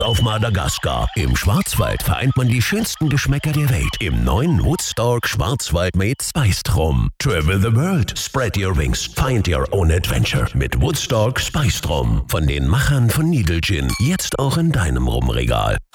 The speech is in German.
auf Madagaskar. Im Schwarzwald vereint man die schönsten Geschmäcker der Welt im neuen Woodstock Schwarzwald mit Spiced Rum. Travel the world, spread your wings, find your own adventure mit Woodstock Spiced Rum. Von den Machern von Needle Gin, jetzt auch in deinem Rumregal.